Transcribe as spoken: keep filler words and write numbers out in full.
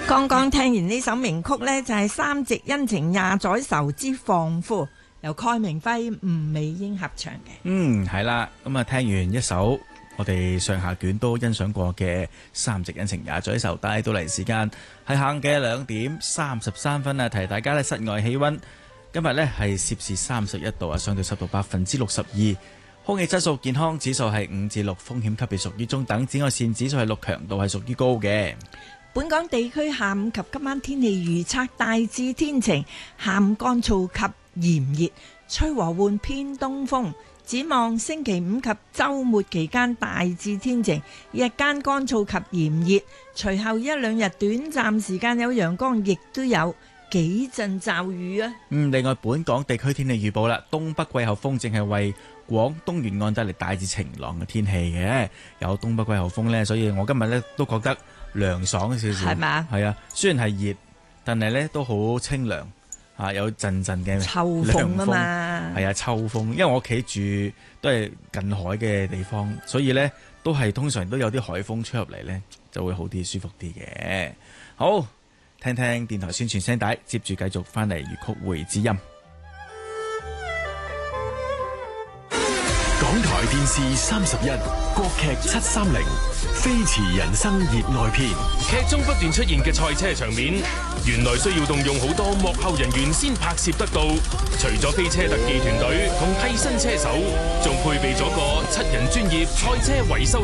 剛剛聽完呢首名曲呢，就係、是《三夕恩情廿載愁之放負》，由蓋明輝、吳美英合唱嘅。 嗯，係啦，咁啊聽完一首我哋上下卷都欣賞過嘅《三夕恩情廿載愁》，帶到嚟時間係下午嘅兩點三十三分啊！提大家咧，室外氣溫今日呢係攝氏三十一度啊，相對濕度百分之六十二，空氣質素健康指數係五至六，風險級別屬於中等，紫外線指數係六，強度係屬於高嘅。 本港地區下午及今晚天氣預測大致天晴，下午乾燥及炎熱，吹和緩偏東風。展望星期五及週末期間大致天晴，日間乾燥及炎熱，隨後一兩日短暫時間有陽光，亦都有幾陣驟雨啊。 嗯，另外本港地區天氣預報啦，東北季候風正係為廣東沿岸帶嚟大致晴朗嘅天氣嘅，有東北季候風呢，所以我今日呢都覺得涼爽少少， 係嘛？ 係啊，雖然係熱，但係咧都好清涼啊，有陣陣嘅秋風啊嘛， 係啊，秋風。因為我屋企住都係近海嘅地方，所以咧都係通常都有啲海風吹入嚟咧，就會好啲、舒服啲嘅。好，聽聽電台宣傳聲帶，接住繼續翻嚟粵曲會知音。 港台電視三十一，國劇七三零，飛馳人生熱愛篇。 劇中不斷出現嘅賽車場面，原來需要動用好多幕後人員先拍攝得到。除咗飛車特技團隊同替身車手，仲配備咗個七人專業賽車維修